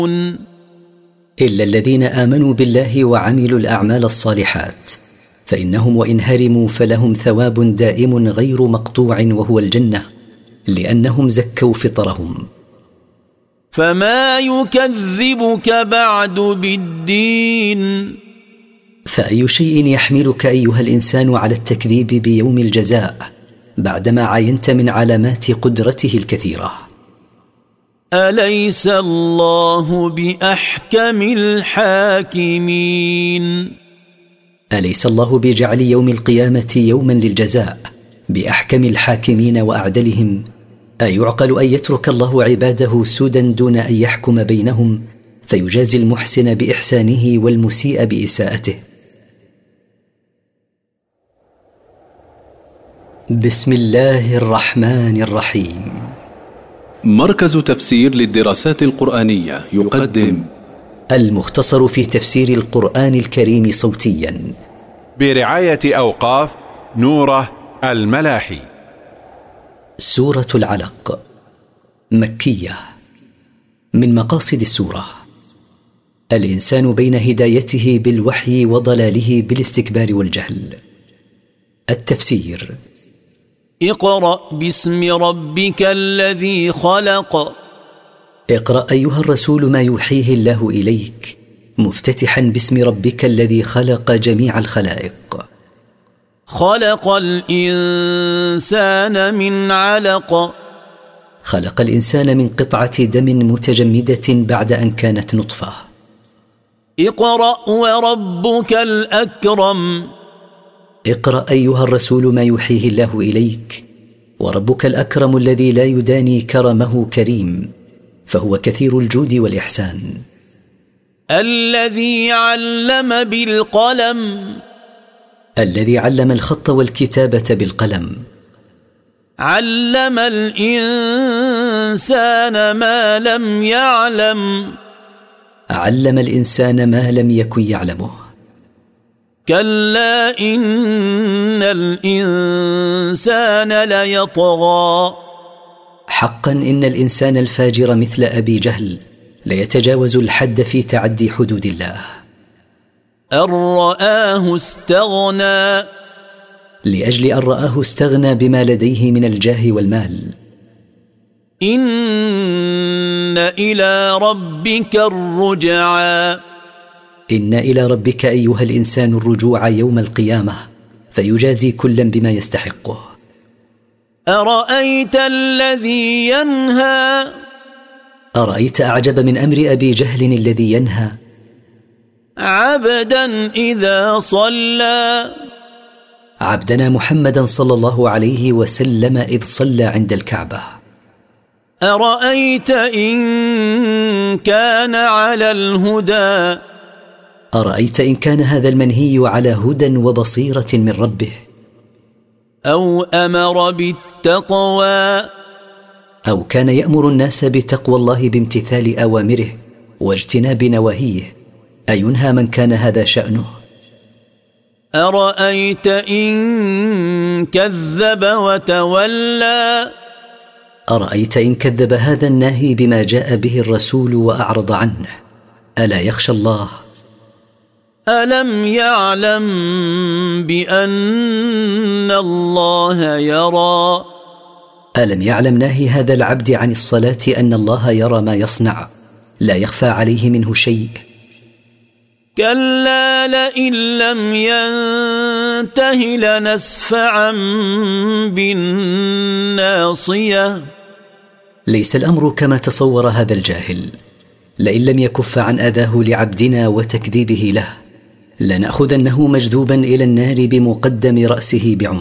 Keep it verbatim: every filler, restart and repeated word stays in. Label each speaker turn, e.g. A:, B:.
A: إلا الذين آمنوا بالله وعملوا الأعمال الصالحات فإنهم وإن هرموا فلهم ثواب دائم غير مقطوع وهو الجنة، لأنهم زكوا فطرهم.
B: فما يكذبك بعد بالدين؟
A: فأي شيء يحملك أيها الإنسان على التكذيب بيوم الجزاء بعدما عينت من علامات قدرته الكثيرة؟
B: أليس الله بأحكم الحاكمين؟
A: أليس الله بجعل يوم القيامة يوما للجزاء بأحكم الحاكمين وأعدلهم؟ أيعقل أن يترك الله عباده سدى دون أن يحكم بينهم فيجازي المحسن بإحسانه والمسيء بإساءته؟ بسم الله الرحمن الرحيم.
C: مركز تفسير للدراسات القرآنية يقدم
A: المختصر في تفسير القرآن الكريم صوتيا
D: برعاية أوقاف نوره الملاحي.
A: سورة العلق مكية. من مقاصد السورة الإنسان بين هدايته بالوحي وضلاله بالاستكبار والجهل. التفسير:
B: اقرأ باسم ربك الذي خلق.
A: اقرأ أيها الرسول ما يوحيه الله إليك مفتتحا باسم ربك الذي خلق جميع الخلائق.
B: خلق الإنسان من علق.
A: خلق الإنسان من قطعة دم متجمدة بعد أن كانت نطفة.
B: اقرأ وربك الأكرم.
A: اقرأ أيها الرسول ما يوحيه الله إليك، وربك الأكرم الذي لا يداني كرمه كريم، فهو كثير الجود والإحسان.
B: الذي علم بالقلم.
A: الذي علم الخط والكتابة بالقلم.
B: علم الإنسان ما لم يعلم.
A: علم الإنسان ما لم يكن يعلمه.
B: كلا إن الإنسان ليطغى.
A: حقا إن الإنسان الفاجر مثل أبي جهل ليتجاوز الحد في تعدي حدود الله.
B: أن رآه استغنى.
A: لأجل أن رآه استغنى بما لديه من الجاه والمال.
B: إن إلى ربك الرجعى.
A: إن إلى ربك أيها الإنسان الرجوع يوم القيامة فيجازي كلا بما يستحقه.
B: أرأيت الذي ينهى.
A: أرأيت أعجب من أمر أبي جهل الذي ينهى
B: عبدا إذا صلى.
A: عبدنا محمدا صلى الله عليه وسلم إذ صلى عند الكعبة.
B: أرأيت إن كان على الهدى.
A: أرأيت إن كان هذا المنهي على هدى وبصيرة من ربه.
B: أو أمر بالتقوى.
A: أو كان يأمر الناس بتقوى الله بامتثال أوامره واجتناب نواهيه، أينهى من كان هذا شأنه.
B: أرأيت إن كذب وتولى.
A: أرأيت إن كذب هذا الناهي بما جاء به الرسول وأعرض عنه. ألا يخشى الله؟
B: ألم يعلم بأن الله يرى.
A: ألم يعلم ناهي هذا العبد عن الصلاة أن الله يرى ما يصنع، لا يخفى عليه منه شيء.
B: كلا لئن لم ينته لنسفعا بالناصية.
A: ليس الأمر كما تصور هذا الجاهل. لئن لم يكف عن أذاه لعبدنا وتكذيبه له لنأخذنه مجذوبا إلى النار بمقدم رأسه بعمر.